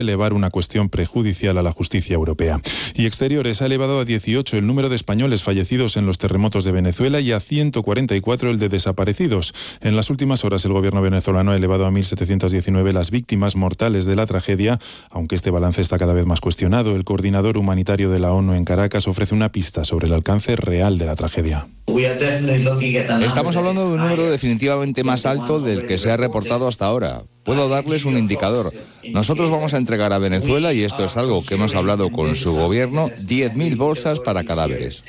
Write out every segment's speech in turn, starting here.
elevar una cuestión prejudicial a la justicia europea. Y Exteriores ha elevado a 18 el número de españoles fallecidos en los terremotos de Venezuela y a 144 el de desaparecidos. En las últimas horas el gobierno venezolano ha elevado a 1.719 las víctimas mortales de la tragedia, aunque este balance está cada vez más cuestionado. El coordinador humanitario de la ONU en Caracas ofrece una pista sobre el alcance real de la tragedia. Estamos hablando de un número definitivamente más alto del que se ha reportado hasta ahora. Puedo darles un indicador. Nosotros vamos a entregar a Venezuela, y esto es algo que hemos hablado con su gobierno, 10.000 bolsas para cadáveres.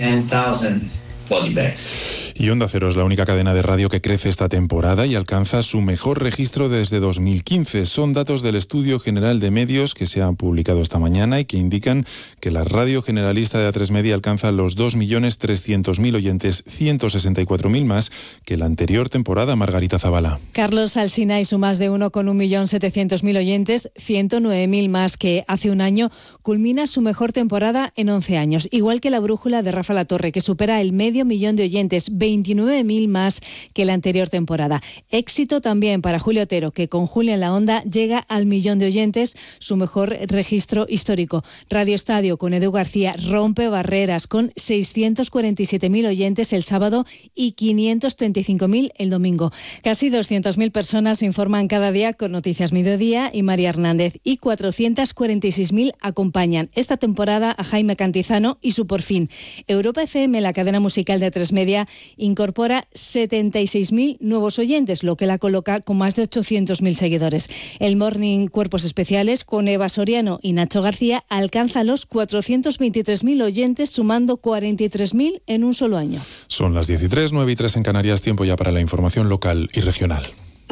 Y Onda Cero es la única cadena de radio que crece esta temporada y alcanza su mejor registro desde 2015. Son datos del Estudio General de Medios que se han publicado esta mañana y que indican que la radio generalista de A3 Media alcanza los 2.300.000 oyentes, 164.000 más que la anterior temporada. Margarita Zavala. Carlos Alsina y su más de 1,1.700.000 oyentes, 109.000 más que hace un año, culmina su mejor temporada en 11 años. Igual que La Brújula de Rafa Latorre, que supera el 500.000 de oyentes, 29.000 más que la anterior temporada. Éxito también para Julio Otero, que con Julia en la Onda llega al 1.000.000 de oyentes, su mejor registro histórico. Radio Estadio con Edu García rompe barreras con 647.000 oyentes el sábado y 535.000 el domingo. Casi 200.000 personas se informan cada día con Noticias Mediodía y María Hernández, y 446.000 acompañan esta temporada a Jaime Cantizano y su Por Fin. Europa FM, la cadena musical de A3 Media, incorpora 76.000 nuevos oyentes, lo que la coloca con más de 800.000 seguidores. El Morning Cuerpos Especiales con Eva Soriano y Nacho García alcanza los 423.000 oyentes, sumando 43.000 en un solo año. Son las 13, 9:03 en Canarias, tiempo ya para la información local y regional.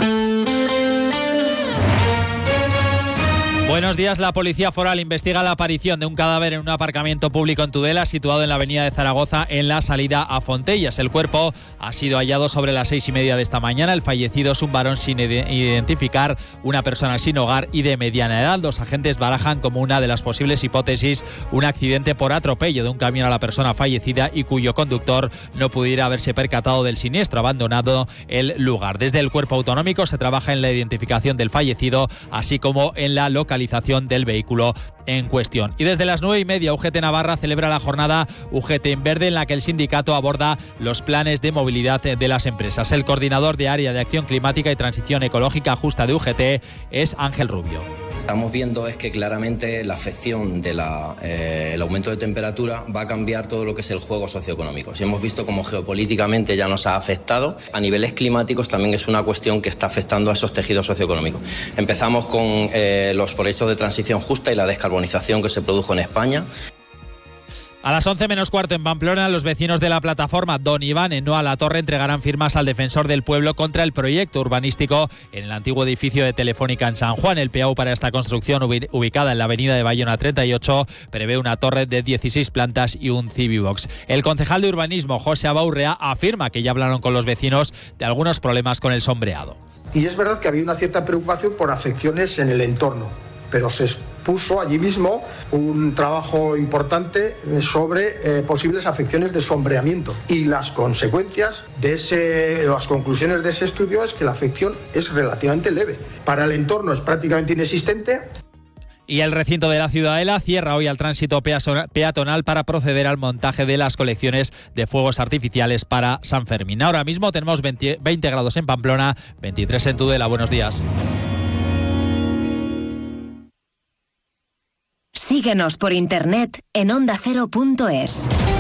Buenos días. La Policía Foral investiga la aparición de un cadáver en un aparcamiento público en Tudela, situado en la avenida de Zaragoza, en la salida a Fontellas. El cuerpo ha sido hallado sobre las 6:30 de esta mañana. El fallecido es un varón sin identificar, una persona sin hogar y de mediana edad. Los agentes barajan como una de las posibles hipótesis un accidente por atropello de un camión a la persona fallecida y cuyo conductor no pudiera haberse percatado del siniestro, abandonado el lugar. Desde el Cuerpo Autonómico se trabaja en la identificación del fallecido, así como en la localización del vehículo en cuestión. Y desde las 9:30, UGT Navarra celebra la jornada UGT en Verde, en la que el sindicato aborda los planes de movilidad de las empresas. El coordinador de Área de Acción Climática y Transición Ecológica Justa de UGT es Ángel Rubio. Estamos viendo es que claramente la afección del el aumento de temperatura va a cambiar todo lo que es el juego socioeconómico. Si hemos visto cómo geopolíticamente ya nos ha afectado, a niveles climáticos también es una cuestión que está afectando a esos tejidos socioeconómicos. Empezamos con los proyectos de transición justa y la descarbonización que se produjo en España. A las 11:15 en Pamplona, los vecinos de la plataforma Don Iván en Noa La Torre entregarán firmas al defensor del pueblo contra el proyecto urbanístico en el antiguo edificio de Telefónica en San Juan. El PAU para esta construcción, ubicada en la avenida de Bayona 38, prevé una torre de 16 plantas y un Civibox. El concejal de urbanismo, José Abaurrea, afirma que ya hablaron con los vecinos de algunos problemas con el sombreado. Y es verdad que había una cierta preocupación por afecciones en el entorno, pero se expuso allí mismo un trabajo importante sobre posibles afecciones de sombreamiento, y las consecuencias de las conclusiones de ese estudio es que la afección es relativamente leve. Para el entorno es prácticamente inexistente. Y el recinto de la Ciudadela cierra hoy al tránsito peatonal para proceder al montaje de las colecciones de fuegos artificiales para San Fermín. Ahora mismo tenemos 20 grados en Pamplona, 23 en Tudela. Buenos días. Síguenos por internet en ondacero.es.